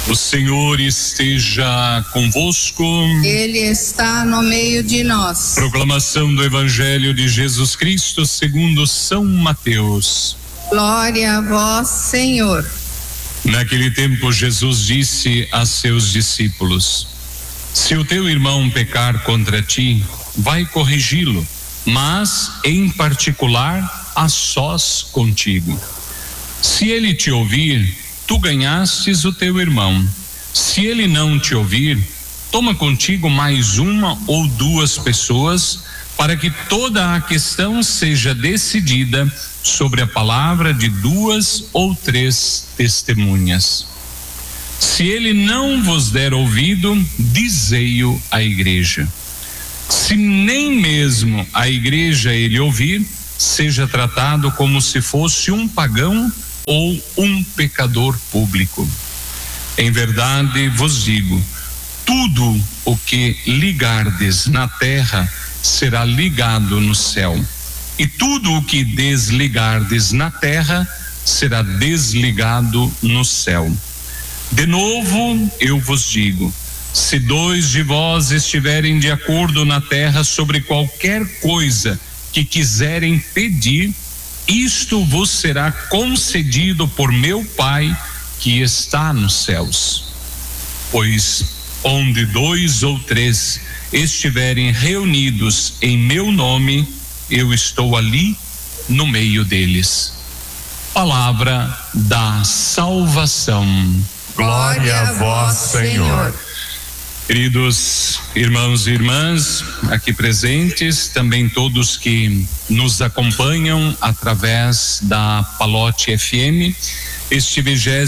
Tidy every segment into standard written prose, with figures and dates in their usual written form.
O Senhor esteja convosco. Ele está no meio de nós. Proclamação do Evangelho de Jesus Cristo segundo São Mateus. Glória a vós, Senhor. Naquele tempo, Jesus disse a seus discípulos: se o teu irmão pecar contra ti, vai corrigi-lo, mas em particular a sós contigo. Se ele te ouvir, tu ganhastes o teu irmão. Se ele não te ouvir, toma contigo mais uma ou duas pessoas, para que toda a questão seja decidida sobre a palavra de 2 ou 3 testemunhas. Se ele não vos der ouvido, dizei-o à igreja. Se nem mesmo a igreja ele ouvir, seja tratado como se fosse um pagão ou um pecador público. Em verdade vos digo, tudo o que ligardes na terra será ligado no céu, e tudo o que desligardes na terra será desligado no céu. De novo eu vos digo, se 2 de vós estiverem de acordo na terra sobre qualquer coisa que quiserem pedir, isto vos será concedido por meu Pai que está nos céus. Pois onde 2 ou 3 estiverem reunidos em meu nome, eu estou ali no meio deles. Palavra da salvação. Glória a vós, Senhor. Queridos irmãos e irmãs aqui presentes, também todos que nos acompanham através da Palote FM, este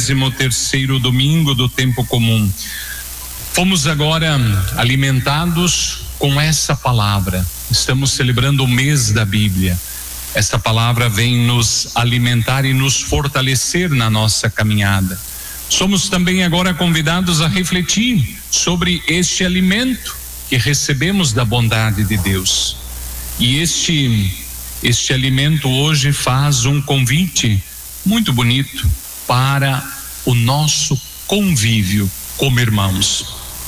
23º domingo do tempo comum. Fomos agora alimentados com essa palavra. Estamos celebrando o mês da Bíblia. Essa palavra vem nos alimentar e nos fortalecer na nossa caminhada. Somos também agora convidados a refletir sobre este alimento que recebemos da bondade de Deus. E este alimento hoje faz um convite muito bonito para o nosso convívio como irmãos.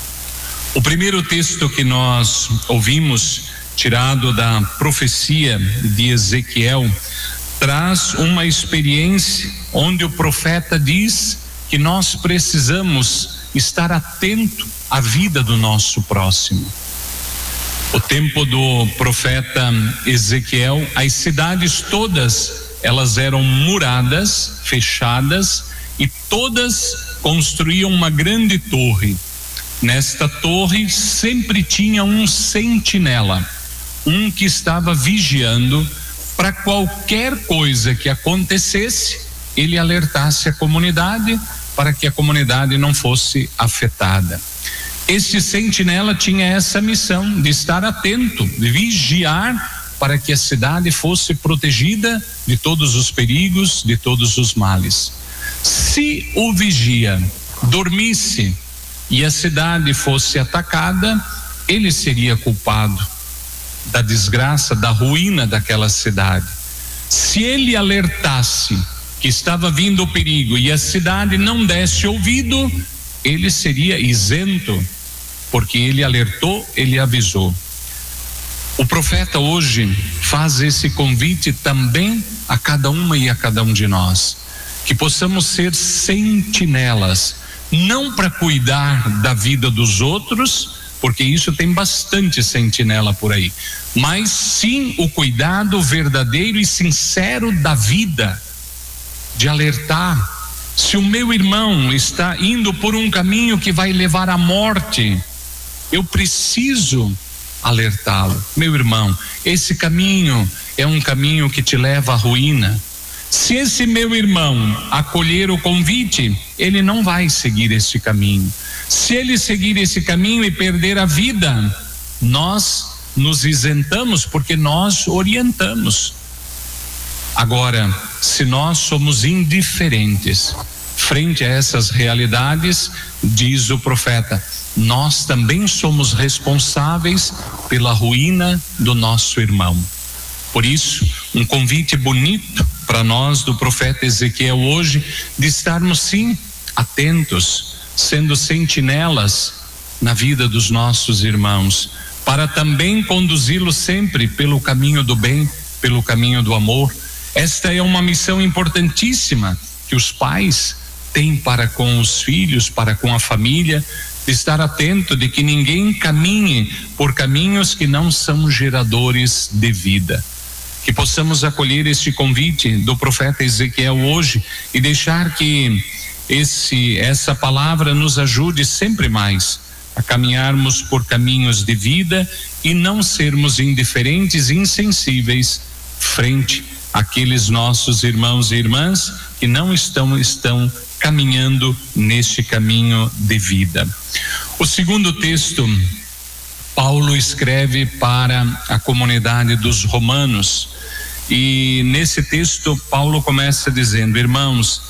O primeiro texto que nós ouvimos, tirado da profecia de Ezequiel, traz uma experiência onde o profeta diz que nós precisamos estar atento à vida do nosso próximo. O tempo do profeta Ezequiel, as cidades todas, elas eram muradas, fechadas, e todas construíam uma grande torre. Nesta torre sempre tinha um sentinela, um que estava vigiando para qualquer coisa que acontecesse, ele alertasse a comunidade para que a comunidade não fosse afetada. Este sentinela tinha essa missão de estar atento, de vigiar para que a cidade fosse protegida de todos os perigos, de todos os males. Se o vigia dormisse e a cidade fosse atacada, ele seria culpado da desgraça, da ruína daquela cidade. Se ele alertasse que estava vindo o perigo e a cidade não desse ouvido, ele seria isento, porque ele alertou, ele avisou. O profeta hoje faz esse convite também a cada uma e a cada um de nós, que possamos ser sentinelas, não para cuidar da vida dos outros, porque isso tem bastante sentinela por aí, mas sim o cuidado verdadeiro e sincero da vida, de alertar. Se o meu irmão está indo por um caminho que vai levar à morte, eu preciso alertá-lo. Meu irmão, esse caminho é um caminho que te leva à ruína. Se esse meu irmão acolher o convite, ele não vai seguir esse caminho. Se ele seguir esse caminho e perder a vida, nós nos isentamos porque nós orientamos. Agora, se nós somos indiferentes frente a essas realidades, diz o profeta, nós também somos responsáveis pela ruína do nosso irmão. Por isso, um convite bonito para nós do profeta Ezequiel hoje, de estarmos sim atentos, sendo sentinelas na vida dos nossos irmãos, para também conduzi-los sempre pelo caminho do bem, pelo caminho do amor. Esta é uma missão importantíssima que os pais têm para com os filhos, para com a família, de estar atento de que ninguém caminhe por caminhos que não são geradores de vida. Que possamos acolher este convite do profeta Ezequiel hoje e deixar que essa palavra nos ajude sempre mais a caminharmos por caminhos de vida e não sermos indiferentes e insensíveis frente àqueles nossos irmãos e irmãs que não estão caminhando neste caminho de vida. O segundo texto, Paulo escreve para a comunidade dos romanos, e nesse texto Paulo começa dizendo: irmãos,